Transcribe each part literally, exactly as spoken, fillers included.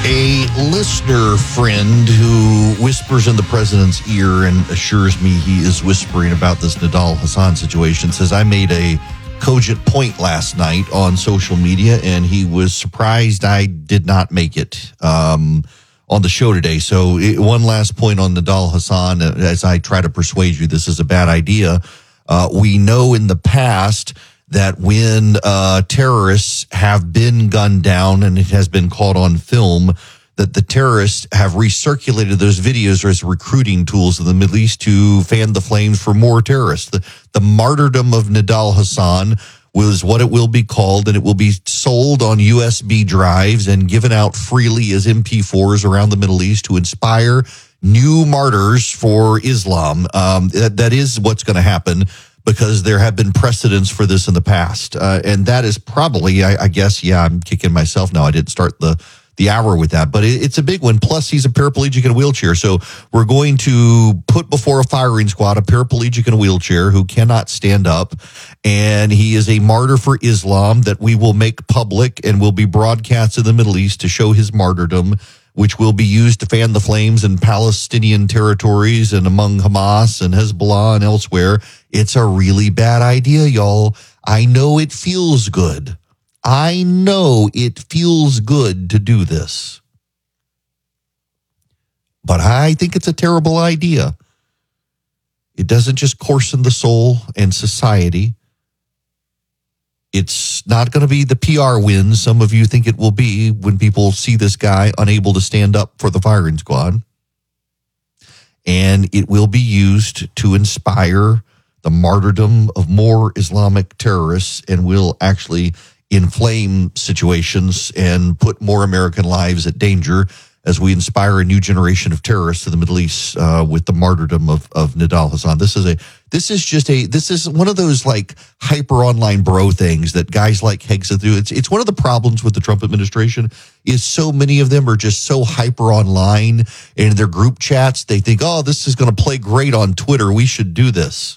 A listener friend who whispers in the president's ear and assures me he is whispering about this Nidal Hasan situation says, I made a cogent point last night on social media, and he was surprised I did not make it um, on the show today. So it, one last point on Nidal Hasan, as I try to persuade you this is a bad idea. Uh, we know in the past that when uh, terrorists have been gunned down, and it has been caught on film, that the terrorists have recirculated those videos as recruiting tools in the Middle East to fan the flames for more terrorists. The, the martyrdom of Nidal Hasan was what it will be called, and it will be sold on U S B drives and given out freely as M P fours around the Middle East to inspire new martyrs for Islam. Um, that, that is what's going to happen, because there have been precedents for this in the past. Uh, and that is probably, I, I guess, yeah, I'm kicking myself now. I didn't start the, the hour with that, but it, it's a big one. Plus, he's a paraplegic in a wheelchair. So we're going to put before a firing squad a paraplegic in a wheelchair who cannot stand up. And he is a martyr for Islam that we will make public and will be broadcast in the Middle East to show his martyrdom, which will be used to fan the flames in Palestinian territories and among Hamas and Hezbollah and elsewhere. It's a really bad idea, y'all. I know it feels good. I know it feels good to do this. But I think it's a terrible idea. It doesn't just coarsen the soul and society. It's not going to be the P R win some of you think it will be when people see this guy unable to stand up for the firing squad. And it will be used to inspire the martyrdom of more Islamic terrorists and will actually inflame situations and put more American lives at danger as we inspire a new generation of terrorists in the Middle East uh, with the martyrdom of, of Nidal Hasan. This is a, this is just a, this is one of those like hyper online bro things that guys like Hegseth do. It's, it's one of the problems with the Trump administration is so many of them are just so hyper online, and in their group chats, they think, oh, this is going to play great on Twitter. We should do this.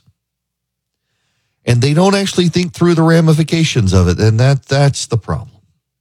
And they don't actually think through the ramifications of it. And that, that's the problem.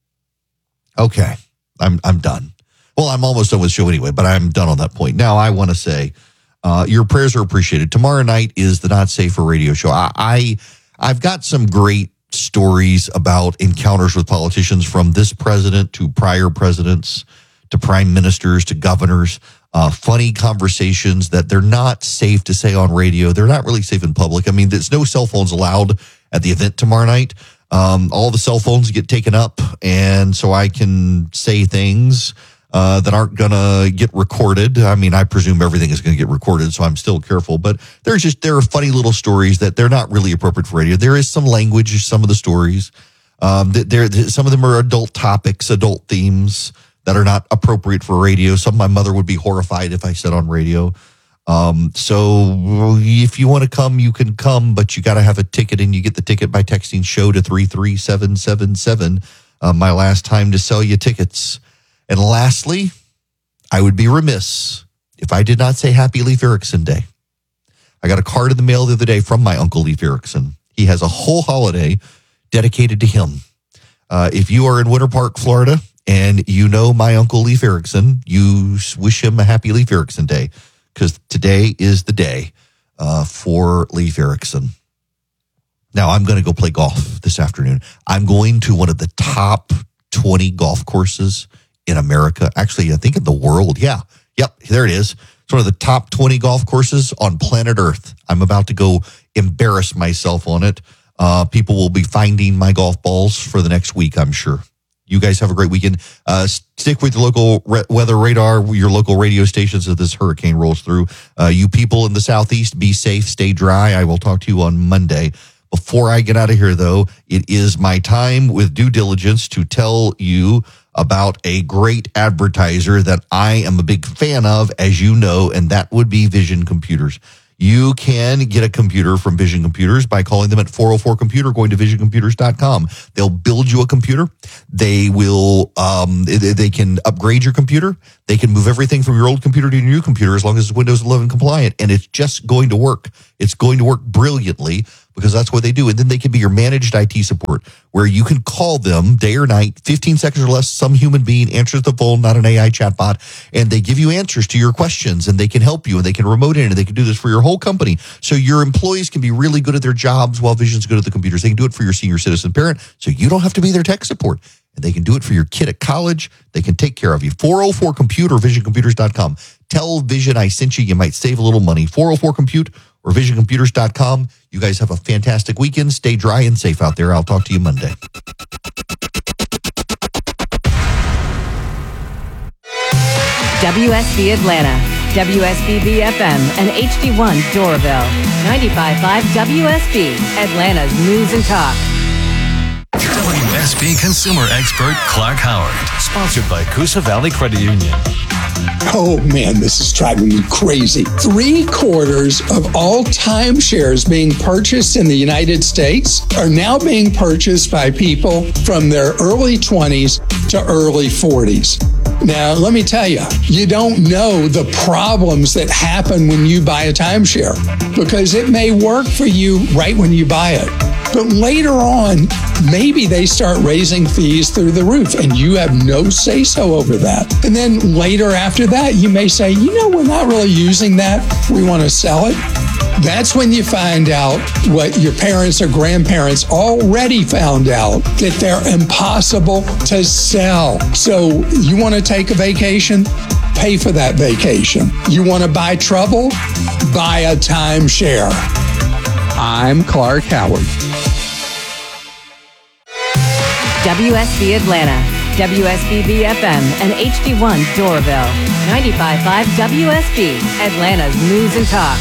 Okay. I'm, I'm done. Well, I'm almost done with the show anyway, but I'm done on that point. Now, I want to say uh, your prayers are appreciated. Tomorrow night is the Not Safe for Radio show. I, I, I've got some great stories about encounters with politicians, from this president to prior presidents to prime ministers to governors. Uh, funny conversations that they're not safe to say on radio. They're not really safe in public. I mean, there's no cell phones allowed at the event tomorrow night. Um, all the cell phones get taken up, and so I can say things Uh, that aren't going to get recorded. I mean, I presume everything is going to get recorded, so I'm still careful. But there's just, there are funny little stories that they're not really appropriate for radio. There is some language in some of the stories. Um, there, some of them are adult topics, adult themes that are not appropriate for radio. Some of my mother would be horrified if I said on radio. Um, so if you want to come, you can come, but you got to have a ticket, and you get the ticket by texting show to three three seven seven seven. Uh, my last time to sell you tickets. And lastly, I would be remiss if I did not say Happy Leif Erikson Day. I got a card in the mail the other day from my Uncle Leif Erikson. He has a whole holiday dedicated to him. Uh, if you are in Winter Park, Florida, and you know my Uncle Leif Erikson, you wish him a Happy Leif Erikson Day, because today is the day uh, for Leif Erikson. Now, I'm going to go play golf this afternoon. I'm going to one of the top twenty golf courses in America. Actually, I think in the world. Yeah. Yep. There it is. It's one of the top twenty golf courses on planet Earth. I'm about to go embarrass myself on it. Uh, people will be finding my golf balls for the next week, I'm sure. You guys have a great weekend. Uh, stick with your local re- weather radar, your local radio stations as this hurricane rolls through. Uh, you people in the Southeast, be safe, stay dry. I will talk to you on Monday. Before I get out of here, though, it is my time with due diligence to tell you about a great advertiser that I am a big fan of, as you know, and that would be Vision Computers. You can get a computer from Vision Computers by calling them at four oh four computer, going to vision computers dot com. They'll build you a computer. They will, um, they, they can upgrade your computer. They can move everything from your old computer to your new computer as long as it's Windows eleven compliant. And it's just going to work. It's going to work brilliantly. because that's what they do. And then they can be your managed I T support, where you can call them day or night, fifteen seconds or less. Some human being answers the phone, not an A I chatbot, and they give you answers to your questions, and they can help you, and they can remote in, and they can do this for your whole company. So your employees can be really good at their jobs while Vision's good at the computers. They can do it for your senior citizen parent, so you don't have to be their tech support. And they can do it for your kid at college. They can take care of you. four oh four computer, vision computers dot com. Tell Vision I sent you. You might save a little money. four oh four compute or vision computers dot com. You guys have a fantastic weekend. Stay dry and safe out there. I'll talk to you Monday. W S B Atlanta, W S B B F M, and H D one Doraville. ninety-five point five W S B, Atlanta's News and Talk. W S B consumer expert Clark Howard. Sponsored by Coosa Valley Credit Union. Oh man, this is driving me crazy. Three quarters of all timeshares being purchased in the United States are now being purchased by people from their early twenties to early forties. Now, let me tell you, you don't know the problems that happen when you buy a timeshare, because it may work for you right when you buy it. But later on, maybe they start raising fees through the roof and you have no say-so over that. And then later after that, you may say, you know, we're not really using that. We want to sell it. That's when you find out what your parents or grandparents already found out, that they're impossible to sell. So you want to take a vacation? Pay for that vacation. You want to buy trouble? Buy a timeshare. I'm Clark Howard. W S B Atlanta, W S B B F M, and H D one Doraville. ninety-five point five W S B, Atlanta's News and Talk.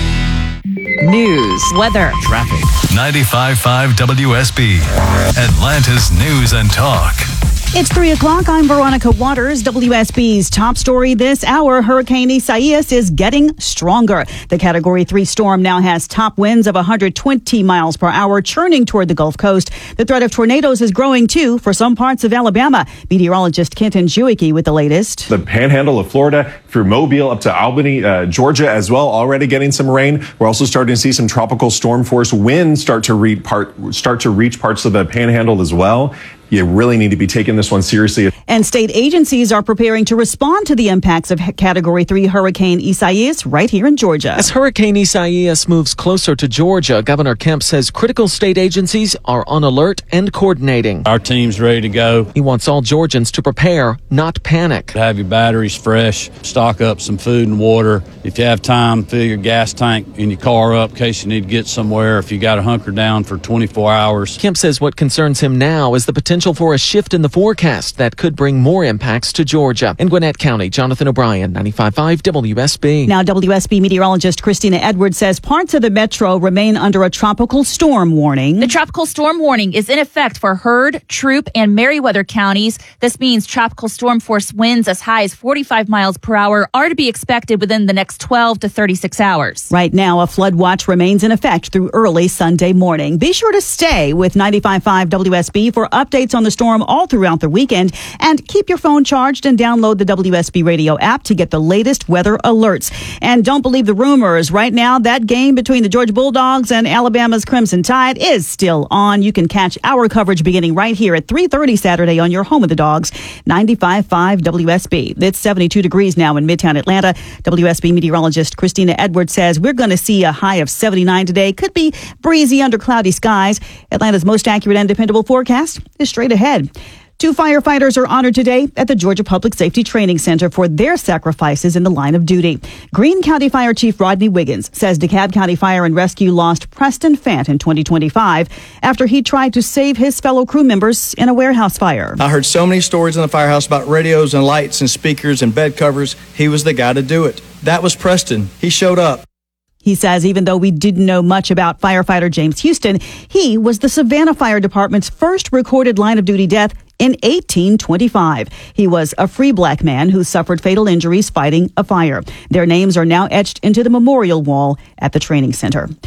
News, weather, Traffic. ninety-five point five W S B, Atlanta's News and Talk. It's three o'clock. I'm Veronica Waters. W S B's top story this hour. Hurricane Isaias is getting stronger. The Category three storm now has top winds of one hundred twenty miles per hour, churning toward the Gulf Coast. The threat of tornadoes is growing, too, for some parts of Alabama. Meteorologist Kenton Jewicki with the latest. The panhandle of Florida through Mobile up to Albany, uh, Georgia as well, already getting some rain. We're also starting to see some tropical storm force winds start to, reach part, start to reach parts of the panhandle as well. You really need to be taking this one seriously. And state agencies are preparing to respond to the impacts of Category three Hurricane Isaias right here in Georgia. As Hurricane Isaias moves closer to Georgia, Governor Kemp says critical state agencies are on alert and coordinating. Our team's ready to go. He wants all Georgians to prepare, not panic. Have your batteries fresh, stock up some food and water. If you have time, fill your gas tank in your car up in case you need to get somewhere. If you got to hunker down for twenty-four hours. Kemp says what concerns him now is the potential for a shift in the forecast that could bring more impacts to Georgia. In Gwinnett County, Jonathan O'Brien, ninety-five point five W S B. Now, W S B meteorologist Christina Edwards says parts of the metro remain under a tropical storm warning. The tropical storm warning is in effect for Heard, Troup, and Meriwether counties. This means tropical storm force winds as high as forty-five miles per hour are to be expected within the next twelve to thirty-six hours. Right now, a flood watch remains in effect through early Sunday morning. Be sure to stay with ninety-five point five W S B for updates on the storm all throughout the weekend, and keep your phone charged and download the W S B radio app to get the latest weather alerts. And don't believe the rumors. Right now, that game between the Georgia Bulldogs and Alabama's Crimson Tide is still on. You can catch our coverage beginning right here at three thirty Saturday on your home of the Dogs, ninety-five point five W S B. It's seventy-two degrees now in Midtown Atlanta. W S B meteorologist Christina Edwards says we're going to see a high of seventy-nine today. Could be breezy under cloudy skies. Atlanta's most accurate and dependable forecast is straight ahead. Two firefighters are honored today at the Georgia Public Safety Training Center for their sacrifices in the line of duty. Greene County Fire Chief Rodney Wiggins says DeKalb County Fire and Rescue lost Preston Fant in twenty twenty-five after he tried to save his fellow crew members in a warehouse fire. I heard so many stories in the firehouse about radios and lights and speakers and bed covers. He was the guy to do it. That was Preston. He showed up. He says even though we didn't know much about firefighter James Houston, he was the Savannah Fire Department's first recorded line-of-duty death in eighteen twenty-five. He was a free black man who suffered fatal injuries fighting a fire. Their names are now etched into the memorial wall at the training center.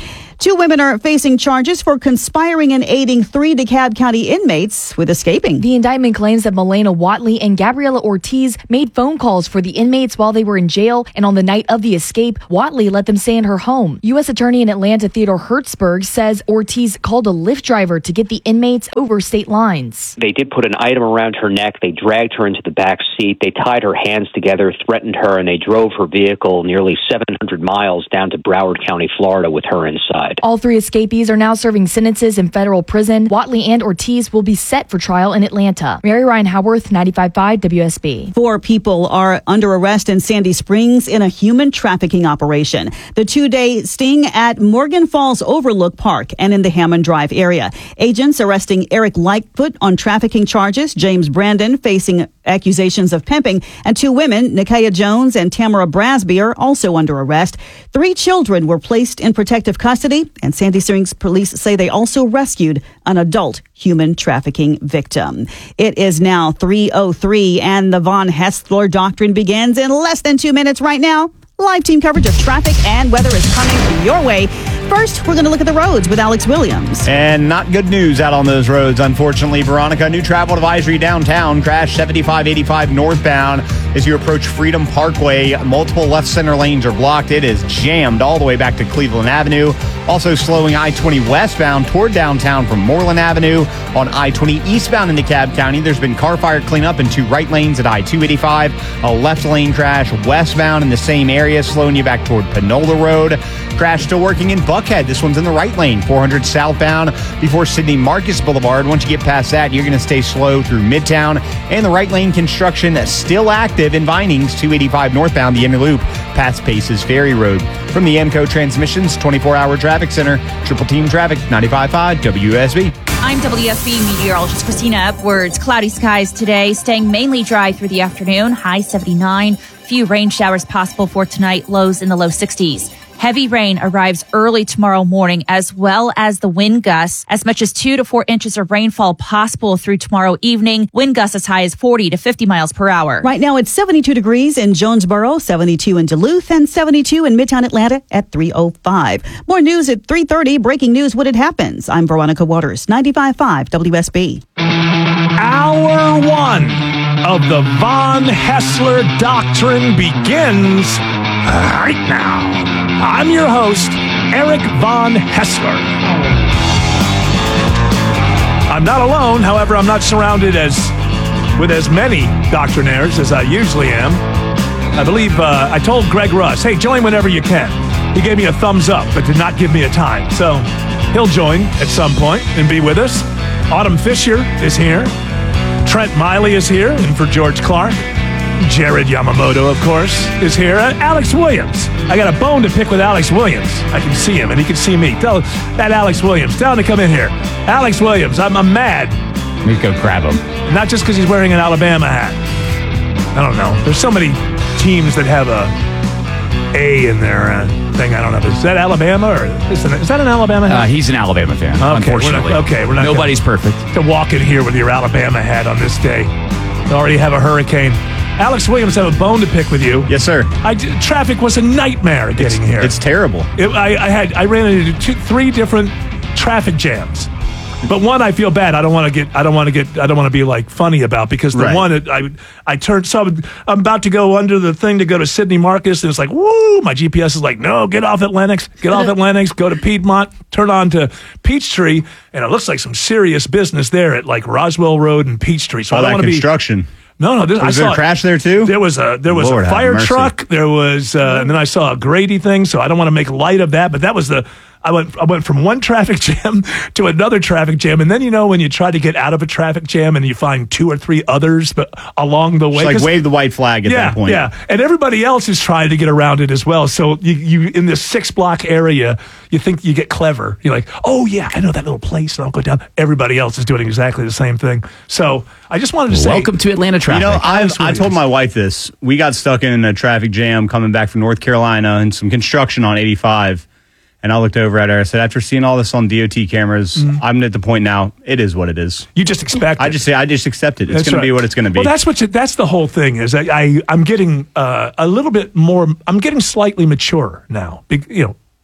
Two women are facing charges for conspiring and aiding three DeKalb County inmates with escaping. The indictment claims that Milena Watley and Gabriela Ortiz made phone calls for the inmates while they were in jail, and on the night of the escape, Watley let them stay in her home. U S Attorney in Atlanta Theodore Hertzberg says Ortiz called a Lyft driver to get the inmates over state lines. They did put an item around her neck. They dragged her into the back seat. They tied her hands together, threatened her, and they drove her vehicle nearly seven hundred miles down to Broward County, Florida, with her inside. All three escapees are now serving sentences in federal prison. Watley and Ortiz will be set for trial in Atlanta. Mary Ryan Howarth, ninety-five point five W S B. Four people are under arrest in Sandy Springs in a human trafficking operation. The two-day sting at Morgan Falls Overlook Park and in the Hammond Drive area. Agents arresting Eric Lightfoot on trafficking charges, James Brandon facing accusations of pimping, and two women, Nikaya Jones and Tamara Brasby, are also under arrest. Three children were placed in protective custody, and Sandy Springs police say they also rescued an adult human trafficking victim. It is now three oh three, and the Von Hessler Doctrine begins in less than two minutes right now. Live team coverage of traffic and weather is coming your way. First, we're going to look at the roads with Alex Williams. And not good news out on those roads, unfortunately. Veronica, new travel advisory downtown. Crash seventy-five eighty-five northbound as you approach Freedom Parkway. Multiple left center lanes are blocked. It is jammed all the way back to Cleveland Avenue. Also slowing I twenty westbound toward downtown from Moreland Avenue. On I twenty eastbound in DeKalb County, there's been car fire cleanup in two right lanes at I two eighty-five. A left lane crash westbound in the same area, slowing you back toward Panola Road. Crash still working in Buckhead. This one's in the right lane, four hundred southbound before Sidney Marcus Boulevard. Once you get past that, you're going to stay slow through Midtown. And the right lane construction still active in Vinings, two eighty-five northbound, the inner loop, past Paces Ferry Road. From the Amco Transmissions twenty-four hour Traffic Center, Triple Team Traffic, ninety-five point five W S B. I'm W S B meteorologist Christina Edwards. Cloudy skies today, staying mainly dry through the afternoon, high seventy-nine. Few rain showers possible for tonight, lows in the low sixties. Heavy rain arrives early tomorrow morning, as well as the wind gusts. As much as two to four inches of rainfall possible through tomorrow evening. Wind gusts as high as forty to fifty miles per hour. Right now it's seventy-two degrees in Jonesboro, seventy-two in Duluth, and seventy-two in Midtown Atlanta at three oh five. More news at three thirty. Breaking news when it happens. I'm Veronica Waters, ninety-five point five W S B. Hour one of the Von Hessler Doctrine begins right now. I'm your host, Eric Von Hessler. I'm not alone, however, I'm not surrounded as with as many doctrinaires as I usually am. I believe uh, I told Greg Russ, hey, join whenever you can. He gave me a thumbs up, but did not give me a time. So he'll join at some point and be with us. Autumn Fisher is here. Trent Miley is here, and for George Clark. Jared Yamamoto, of course, is here. Uh, Alex Williams. I got a bone to pick with Alex Williams. I can see him, and he can see me. Tell that Alex Williams. Tell him to come in here. Alex Williams, I'm, I'm mad. We go grab him. Not just because he's wearing an Alabama hat. I don't know. There's so many teams that have a A in their uh, thing. I don't know. Is that Alabama or is, it, is that an Alabama hat? Uh, he's an Alabama fan, okay, unfortunately. We're not, okay, we're not. Nobody's gonna, perfect. To walk in here with your Alabama hat on this day. You already have a hurricane. Alex Williams, I have a bone to pick with you. Yes, sir. I did, traffic was a nightmare getting it's, here. It's terrible. It, I, I had I ran into two, three different traffic jams, but one I feel bad. I don't want to get. I don't want to get. I don't want to be like funny about because the right. one that I I turned. So I'm, I'm about to go under the thing to go to Sidney Marcus, and it's like woo. My G P S is like no, get off at Lenox. Get off at Lenox. Go to Piedmont. Turn on to Peachtree, and it looks like some serious business there at like Roswell Road and Peachtree. So All I don't that want to be construction. No, no. This, was I there saw a crash there too? There was a there was Lord a fire have truck. There was, uh, and then I saw a Grady thing. So I don't want to make light of that, but that was the. I went I went from one traffic jam to another traffic jam, and then you know when you try to get out of a traffic jam and you find two or three others, but along the way, just like wave the white flag at yeah, that point. Yeah, and everybody else is trying to get around it as well. So you you in this six block area, you think you get clever. You're like, oh yeah, I know that little place, and I'll go down. Everybody else is doing exactly the same thing. So I just wanted to say, welcome to Atlanta traffic. You know, I I told my wife this. We got stuck in a traffic jam coming back from North Carolina and some construction on eighty-five. And I looked over at her. I said, after seeing all this on D O T cameras, mm. I'm at the point now. It is what it is. You just expect. I it. just say I just accept it. It's going right. to be what it's going to be. Well, that's what. You, that's the whole thing. Is I, I I'm getting uh, a little bit more. I'm getting slightly mature now. You know,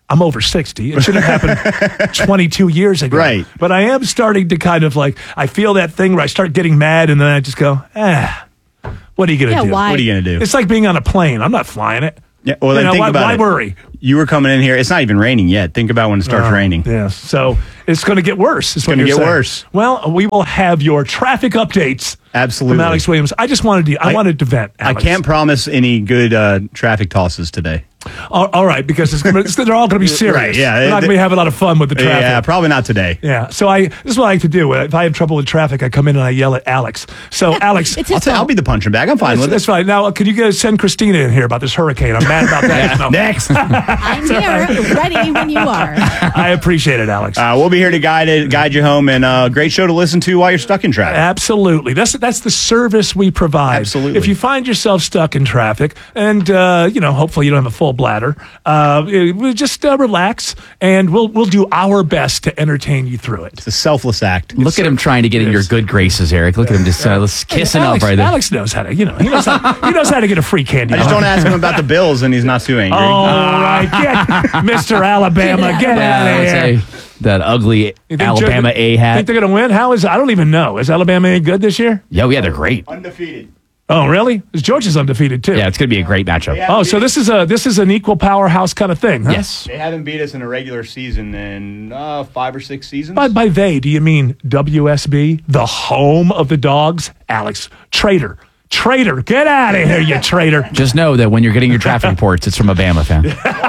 I'm over sixty. It should have happened twenty-two years ago. Right. But I am starting to kind of like, I feel that thing where I start getting mad and then I just go, eh, what are you going to Yeah, do? why? What are you going to do? It's like being on a plane. I'm not flying it. Yeah, well, You then know, think why, about why it. worry? You were coming in here. It's not even raining yet. Think about when it starts Oh, raining. Yes. So it's going to get worse. It's gonna get worse. Well, we will have your traffic updates. Absolutely. From Alex Williams. I just wanted to, I, I- wanted to vent, Alex. I can't promise any good uh, traffic tosses today. All, all right, because it's gonna, it's, they're all going to be serious. Right, yeah. We're not going to be having a lot of fun with the traffic. Yeah, probably not today. Yeah, so I this is what I like to do. If I have trouble with traffic, I come in and I yell at Alex. So, Alex, It's I'll, his t- I'll fault. be the punching bag. I'm fine that's, with that's it. fine. Now, could you guys send Christina in here about this hurricane? I'm mad about that. No. Next. I'm here, ready when you are. I appreciate it, Alex. Uh, we'll be here to guide it, guide you home, and uh, great show to listen to while you're stuck in traffic. Absolutely. That's that's the service we provide. Absolutely. If you find yourself stuck in traffic, and uh, you know, hopefully you don't have a full bladder, uh, we'll just uh, relax, and we'll we'll do our best to entertain you through it. It's a selfless act. Look at him trying to get in your good graces, Eric. Look at him just uh, kissing Alex, up right there. Alex knows how to, you know, he knows how, he knows how to get a free candy. I just bar. don't ask him about the Bills, and he's not too angry. All right, get Mister Alabama, get Yeah, out I would of here. say that ugly You think Alabama Georgia- A Think hat. they're going to win? How is? I don't even know. Is Alabama any good this year? Yeah, yeah, they're great. Undefeated. Oh, really? 'Cause Georgia's undefeated too. Yeah, it's going to be a great matchup. Oh, so this is a this is an equal powerhouse kind of thing, huh? Yes. They haven't beat us in a regular season in uh, five or six seasons. By, by they, do you mean W S B, the home of the dogs? Alex, traitor. Traitor. Get out of here, you traitor. Just know that when you're getting your traffic reports, it's from a Bama fan.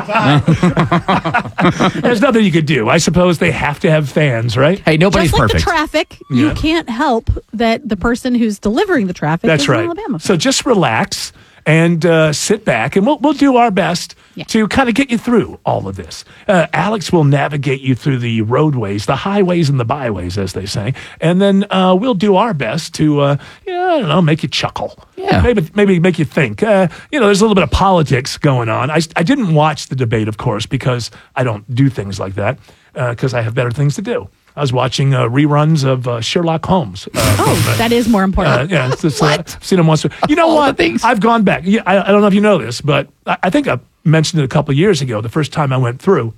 There's nothing you could do. I suppose they have to have fans, right? Hey, nobody's Just like perfect. the traffic, Yeah. you can't help that the person who's delivering the traffic That's is right. in Alabama. So just relax and uh, sit back, and we'll we'll do our best Yeah. to kind of get you through all of this. Uh, Alex will navigate you through the roadways, the highways and the byways, as they say, and then uh, we'll do our best to, uh, you know, I don't know, make you chuckle. Yeah. Maybe maybe make you think. Uh, you know, there's a little bit of politics going on. I I didn't watch the debate, of course, because I don't do things like that because I have better things to do. I was watching uh, reruns of uh, Sherlock Holmes. Uh, Oh, from, uh, that is more uh, important. yeah, it's, it's, uh, I've seen them once. You know All what? the things. I've gone back. Yeah, I, I don't know if you know this, but I, I think I mentioned it a couple of years ago. The first time I went through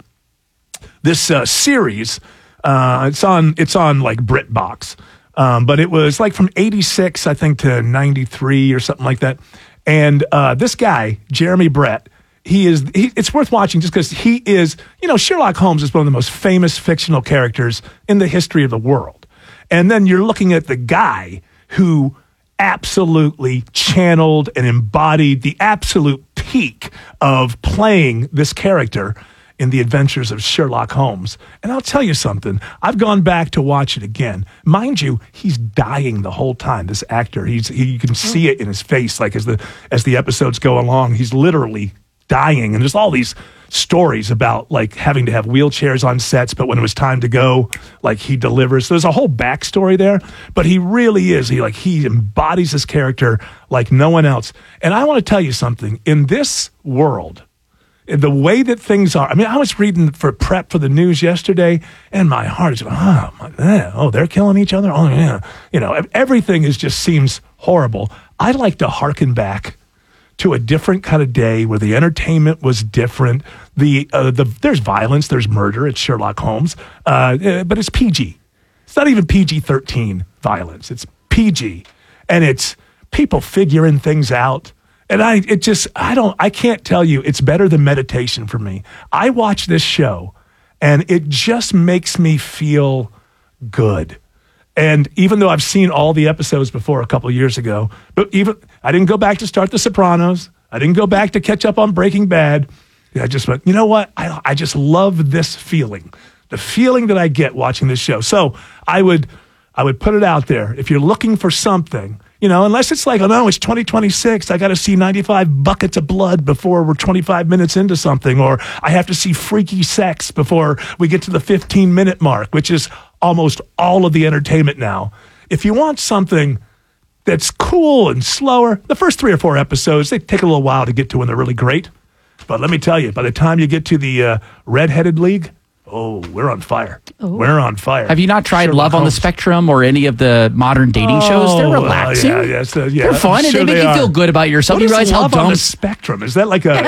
this uh, series, uh, it's on it's on like BritBox, um, but it was like from eighty-six, I think, to ninety-three or something like that. And uh, this guy, Jeremy Brett, he is. He, it's worth watching just because he is. You know, Sherlock Holmes is one of the most famous fictional characters in the history of the world. And then you're looking at the guy who absolutely channeled and embodied the absolute peak of playing this character in the adventures of Sherlock Holmes. And I'll tell you something, I've gone back to watch it again. Mind you, he's dying the whole time, this actor. He's he, you can see it in his face, like as the as the episodes go along, he's literally dying. And there's all these stories about like having to have wheelchairs on sets, but when it was time to go, like he delivers. There's a whole backstory there, but he really is. He like he embodies this character like no one else. And I want to tell you something. In this world, the way that things are, I mean, I was reading for prep for the news yesterday, and my heart is going, oh, my, yeah, oh, they're killing each other. Oh, yeah. You know, everything is just seems horrible. I like to hearken back to a different kind of day where the entertainment was different. The uh, the there's violence, there's murder. It's Sherlock Holmes, uh, but it's P G. It's not even P G thirteen violence. It's P G, and it's people figuring things out. And I it just I don't I can't tell you it's better than meditation for me. I watch this show, and it just makes me feel good. And even though I've seen all the episodes before a couple of years ago, but even I didn't go back to start The Sopranos. I didn't go back to catch up on Breaking Bad. I just went, you know what? I, I just love this feeling, the feeling that I get watching this show. So I would, I would put it out there. If you're looking for something, you know, unless it's like, oh no, it's twenty twenty-six. I got to see ninety-five buckets of blood before we're twenty-five minutes into something, or I have to see freaky sex before we get to the fifteen minute mark, which is almost all of the entertainment now. If you want something that's cool and slower, the first three or four episodes, they take a little while to get to when they're really great. But let me tell you, by the time you get to the uh, Redheaded League, oh, we're on fire. Oh. We're on fire. Have you not tried Sherlock Love on the Holmes. Spectrum or any of the modern dating shows? They're Oh, relaxing. Uh, yeah, yes, uh, yeah, They're fun, I'm and sure they make they you are. feel good about yourself. What You is realize how Love on dumb. the Spectrum? Is that like a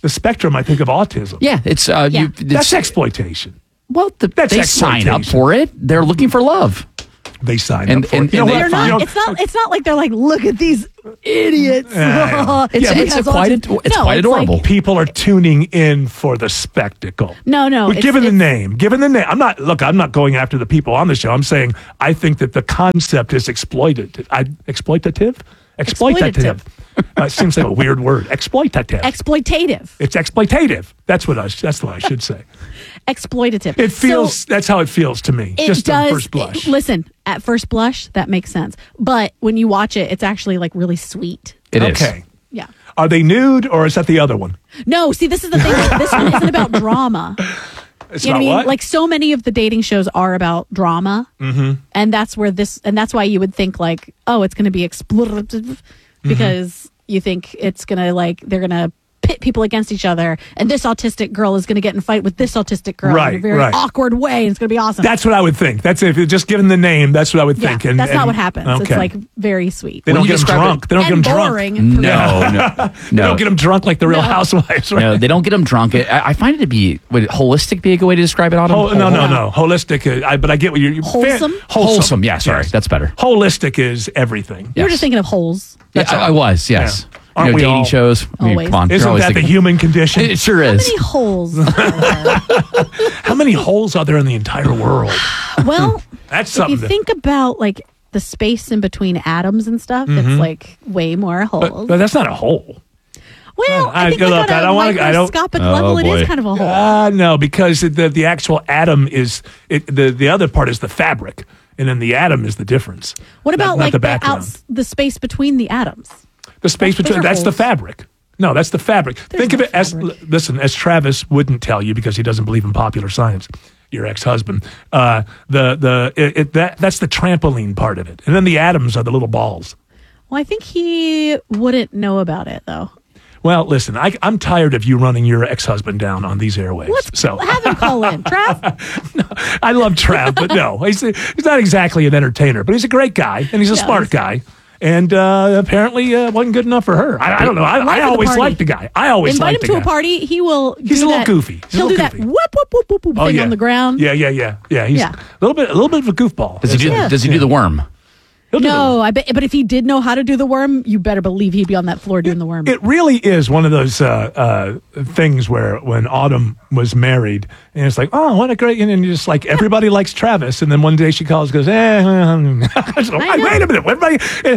the spectrum, I think, of autism. Yeah, it's uh, Yeah. you. It's, That's exploitation. well, the, That's they sign up exploitation. for it. They're looking for love. They sign And- up for and- it. You know and what? they They're find- You not. know, It's not. It's not like they're like, look at these idiots. Yeah, It's, Yeah, but it's has a quite. autism. Ad- it's No, quite it's like- adorable. people are tuning in for the spectacle. No, no. But it's- given the it's- name, given the name, I'm not. Look, I'm not going after the people on the show. I'm saying I think that the concept is exploited. I, exploitative, exploitative. uh, it seems like a weird word. Exploitative. exploitative, it's exploitative. That's what I. That's what I should say. exploitative. It feels. So that's how it feels to me. it Just does. on first blush. it- listen, at first blush, that makes sense. But when you watch it, it's actually like really sweet. It is. okay. Yeah. Are they nude or is that the other one? No, see, this is the thing. Like, this one isn't about drama. It's You know not what I mean? what? Like so many of the dating shows are about drama, mm-hmm. and that's where this, and that's why you would think like, oh, it's going to be exploitative because you think it's going to like they're going to pit people against each other, and this autistic girl is going to get in a fight with this autistic girl in a Right, very right. awkward way, and it's going to be awesome. That's what I would think. That's if just given the name. That's what I would yeah, think. And that's and, not what happens. Okay. It's like very sweet. They don't When you get them describe drunk. it- They don't get and them boring. drunk. No, no, They no. don't get them drunk like the Real No. Housewives. Right? No, they don't get them drunk. I, I find it to be would holistic be a good way to describe it. Autumn? Oh, no, no, no. Holistic. Is, I, but I get what you're. you're Wholesome? Wholesome. Wholesome. Yeah, sorry, Yes. that's better. Holistic is everything. You were Yes. just thinking of holes. Yeah, That's I, all. I was. Yes. Yeah. You Aren't know, we dating all? shows. I mean, Always. come on. you're Isn't always that the thinking- human condition? It sure How is. many holes? are there? How many holes are there in the entire world? Well, That's if something. you to- think about like the space in between atoms and stuff, it's like way more holes. but, but that's not a hole. well, I- I think look, like I on a don't wanna- I don't- microscopic Oh, level, it boy. is kind of a hole. Uh, no, because the the actual atom is it, the the other part is the fabric, and then the atom is the difference. what Not- about not like the the, background? outs, the space between the atoms? The space Those between are that's the holes. fabric. No, that's the fabric. Think of no it as fabric. l- listen, as Travis wouldn't tell you because he doesn't believe in popular science. Your ex-husband. Uh, the the it, it, that that's the trampoline part of it, and then the atoms are the little balls. Well, I think he wouldn't know about it though. Well, listen, I, I'm tired of you running your ex-husband down on these airwaves. Let's so have him call in, Trav. I love Trav, but no, he's he's not exactly an entertainer, but he's a great guy and he's a Yeah, smart he's guy. And uh, apparently uh, wasn't good enough for her. I, I don't know. I, Life I of the always party. liked the guy. I always Invite liked him the to guy. a party. He will. He's do a little that- goofy. He's a he'll little do goofy. that whoop whoop whoop whoop whoop Oh, thing yeah. on the ground. Yeah, yeah, yeah, yeah. He's Yeah. a little bit, a little bit of a goofball. Does he do? Yeah. Does he do the worm? He'll do No, I bet. But if he did know how to do the worm, you better believe he'd be on that floor doing the worm. It really is one of those uh, uh, things where when Autumn was married, and it's like, oh, what a great, and then you just like, everybody likes Travis. And then one day she calls, goes, eh, so, I know. wait a minute. Everybody,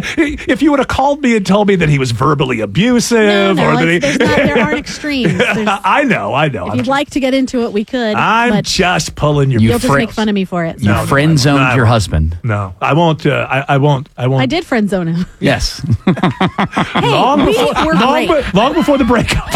if you would have called me and told me that he was verbally abusive no, no, or that he, it's- there's not, there aren't extremes. There's, I know, I know. if I'm, you'd like to get into it, we could. I'm but just pulling your You you'll just fri- make fun of me for it. You No, no, friend I won't. zoned No, I your won't. husband. No, I won't. Uh, I, I won't. I won't. I did friend zone him. Yes. Hey, long we before, were long, great. be- long before the breakup.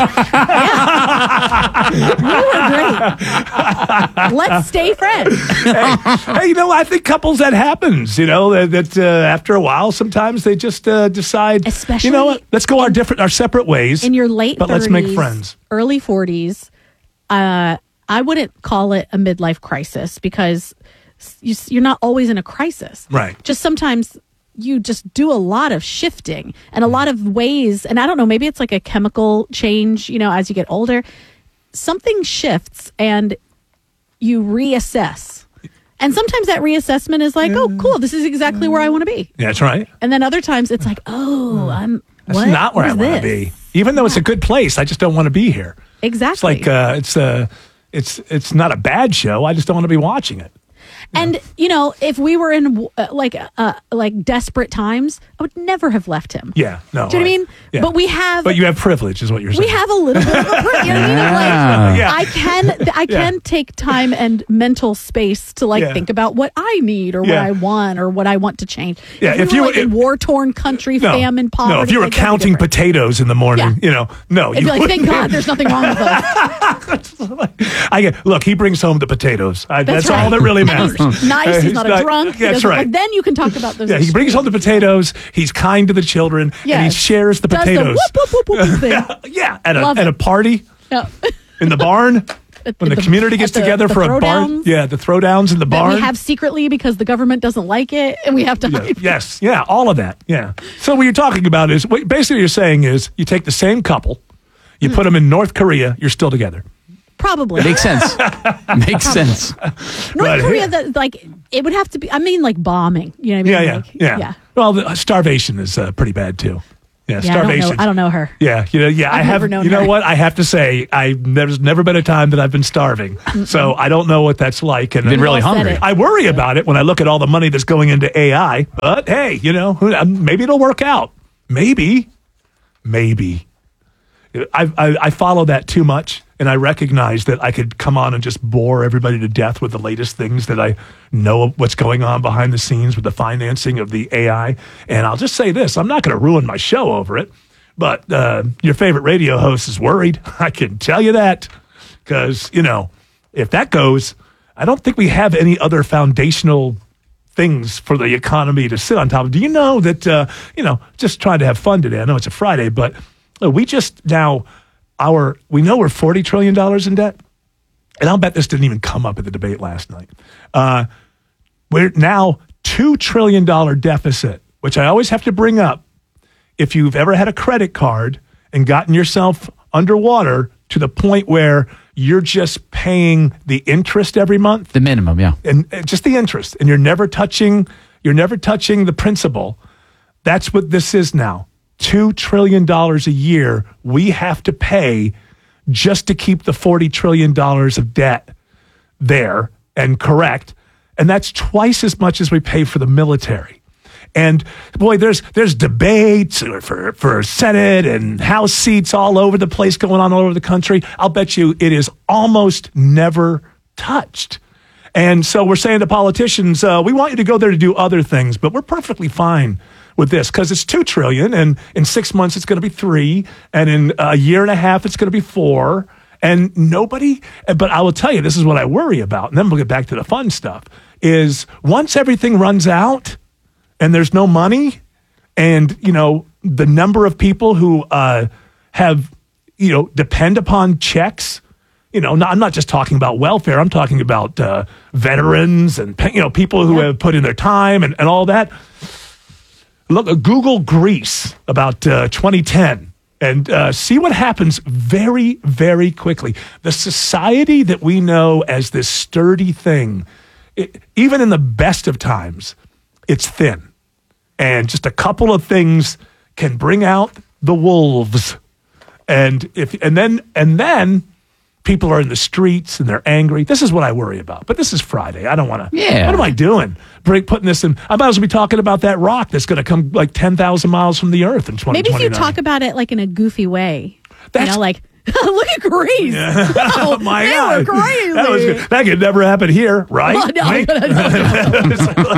We were great. Let's stay friends. hey, hey, you know, I think couples that happens. You know, that, that uh, after a while, sometimes they just uh, decide, Especially you know what? Let's go our different, our separate ways. In your late but thirties, let's make friends. early forties, uh, I wouldn't call it a midlife crisis because you, you're not always in a crisis. Right. Just sometimes you just do a lot of shifting and a lot of ways. And I don't know, maybe it's like a chemical change, you know, as you get older. Something shifts and you reassess. And sometimes that reassessment is like, oh, cool, this is exactly where I want to be. Yeah, that's right. And then other times it's like, oh, I'm That's what? not where What I is want to this? be. Even though it's a good place, I just don't want to be here. Exactly. It's like uh, it's uh, it's it's not a bad show. I just don't want to be watching it. And you know, if we were in uh, like uh, like desperate times, I would never have left him. Yeah, no. Do you know what I mean? Yeah. But we have, But you have privilege, is what you're saying. we have a little bit of a, pri- you know what I mean? Yeah. Like, Yeah. I can, I can Yeah. take time and mental space to like Yeah. think about what I need or what Yeah. I want or what I want to change. Yeah, if, if we you- were like in if- war torn country, no, famine, poverty, no, if you were like, that'd be counting different. potatoes in the morning, Yeah. you know, no, I'd you be like, thank wouldn't. God, there's nothing wrong with us. I get, look, he brings home the potatoes. I, that's That's right. all that really And matters. he's nice. He's He's not a not- drunk. He That's doesn't- right. Like, then you can talk about those. Yeah, he brings home the potatoes. He's kind to the children, and he Yes. shares the Does the potatoes. whoop, whoop, whoop, whoop thing. yeah, at a Love at it. a party No. in the barn when the, the- community at gets the- together the for a barn. throwdowns. Yeah, the throwdowns in the That barn. we have secretly because the government doesn't like it, and we have to Yeah, hide. yes, yeah, all of that. Yeah. So what you're talking about is what basically you're saying is you take the same couple, You put them in North Korea, you're still together. Probably. Makes sense. Makes sense. North But- Korea, that like it would have to be. I mean, like bombing. You know what I mean? Yeah, yeah, Like, yeah, yeah. Well, the, uh, starvation is uh, pretty bad too. Yeah, Yeah, I don't know. starvation. I don't know her. Yeah, you know, yeah. I I've have. never known You know her. what? I have to say, I there's never been a time that I've been starving, so I don't know what that's like. And You've been really Well said hungry. it. I worry about it when I look at all the money that's going into A I. But hey, you know, who- um, maybe it'll work out. Maybe, maybe. I, I I follow that too much, and I recognize that I could come on and just bore everybody to death with the latest things that I know of what's going on behind the scenes with the financing of the A I. And I'll just say this: I'm not going to ruin my show over it. But uh, your favorite radio host is worried. I can tell you that, because you know, if that goes, I don't think we have any other foundational things for the economy to sit on top of. Do you know that, uh, you know, just trying to have fun today. I know it's a Friday, but uh, we just now, our, we know we're forty trillion dollars in debt. And I'll bet this didn't even come up at the debate last night. Uh, we're now two trillion dollars deficit, which I always have to bring up. If you've ever had a credit card and gotten yourself underwater to the point where you're just paying the interest every month, The minimum, yeah. and uh, just the interest, and you're never touching, you're never touching the principal. That's what this is now. Two trillion dollars a year we have to pay just to keep the forty trillion dollars of debt there and correct. And that's twice as much as we pay for the military. And boy, there's there's debates for, for Senate and House seats all over the place going on all over the country. I'll bet you it is almost never touched. And so we're saying to politicians, uh, we want you to go there to do other things, but we're perfectly fine with this because it's two trillion dollars, and in six months it's going to be three, and in a year and a half it's going to be four. And nobody, but I will tell you, this is what I worry about, and then we'll get back to the fun stuff, is once everything runs out, and there's no money, and, you know, the number of people who uh, have, you know, depend upon checks, you know, not, I'm not just talking about welfare. I'm talking about uh, veterans and, you know, people who Yeah. have put in their time and, and all that. Look, uh, Google Greece about uh, twenty ten and uh, see what happens very, very quickly. The society that we know as this sturdy thing, it, even in the best of times, it's thin. And just a couple of things can bring out the wolves. And if and then and then people are in the streets and they're angry. This is what I worry about. But this is Friday. I don't want to. Yeah. What am I doing? Bring, putting this in. I might as well be talking about that rock that's going to come like ten thousand miles from the earth in twenty Maybe twenty-nine. if you talk about it like in a goofy way, That's- you know, like look at Greece. Oh my they God. were crazy. That, was good. That could never happen here, right? Well, no, Right? no, no,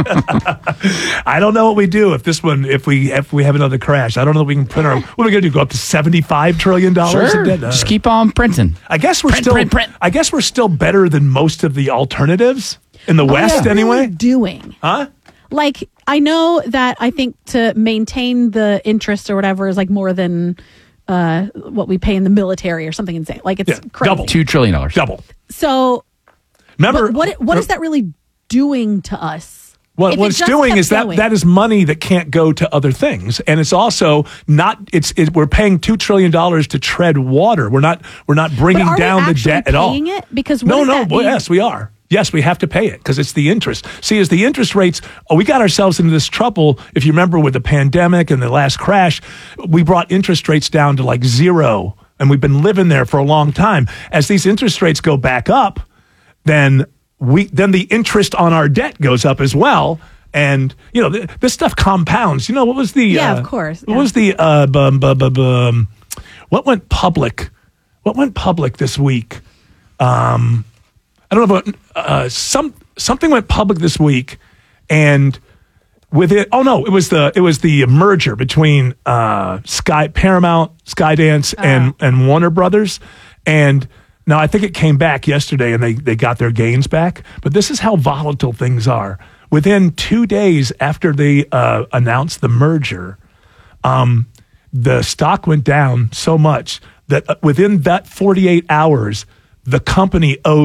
I don't know what we do if this one, if we if we have another crash. I don't know if we can print our, what are we going to do, go up to seventy-five trillion dollars Sure. in debt? Uh, Just keep on printing. I guess we're Print, still, print, print. I guess we're still better than most of the alternatives in the West What are anyway. we doing? Huh? Like, I know that I think to maintain the interest or whatever is like more than uh, what we pay in the military or something insane. Like, it's Yeah, crazy. double. Two trillion dollars. Double. So, Remember, what, what, what is that really doing to us? What, If what it it's just doing kept is that going. that is money that can't go to other things, and it's also not. It's it, we're paying two trillion dollars to tread water. We're not. We're not bringing But are down we the actually debt at all. paying it? Because what no, does no. that Well, mean? yes, we are. Yes, we have to pay it because it's the interest. See, as the interest rates, oh, we got ourselves into this trouble. If you remember with the pandemic and the last crash, we brought interest rates down to like zero, and we've been living there for a long time. As these interest rates go back up, then we then the interest on our debt goes up as well. And, you know, th- this stuff compounds. You know, what was the... Yeah, uh, of course, What yeah. was the... Uh, bum, bum, bum, bum, what went public? What went public this week? Um, I don't know about... Uh, some something went public this week, and with it... Oh, no, it was the it was the merger between uh, Sky Paramount, Skydance, and, and Warner Brothers. And... Now, I think it came back yesterday and they, they got their gains back. But this is how volatile things are. Within two days after they uh, announced the merger, um, the stock went down so much that uh, within that forty-eight hours, the company owed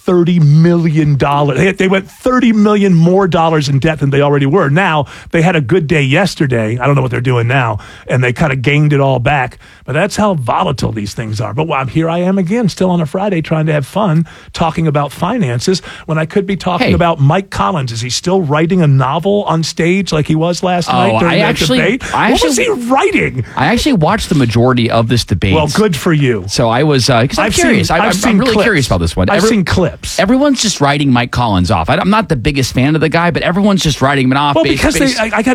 thirty million dollars. They, they went thirty million dollars more dollars in debt than they already were. Now, they had a good day yesterday. I don't know what they're doing now, and they kind of gained it all back. But that's how volatile these things are. But well, here I am again, still on a Friday, trying to have fun, talking about finances, when I could be talking Hey. about Mike Collins. Is he still writing a novel on stage like he was last Oh, night during I that actually- debate? I what was actually- he writing? I actually watched the majority of this debate. Well, good for you. So I was, because I'm I've curious. seen- I, I've I'm, seen I'm really clips. curious about this one. I've seen clips. Everyone's just writing Mike Collins off. I, I'm not the biggest fan of the guy, but everyone's just writing him off. Well, based- because based- they, I, I got